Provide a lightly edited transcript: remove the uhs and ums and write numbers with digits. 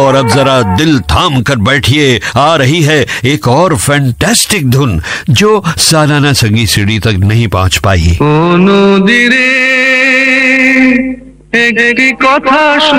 और अब जरा दिल थाम कर बैठिए, आ रही है एक और फैंटास्टिक धुन जो सालाना संगीत सीढ़ी तक नहीं पहुंच पाई।